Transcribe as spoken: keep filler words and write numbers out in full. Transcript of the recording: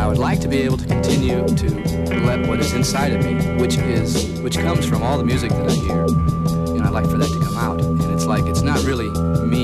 I would like to be able to continue to let what is inside of me, which is, which comes from all the music that I hear, you know, I'd like for that to come out. And it's like, it's not really me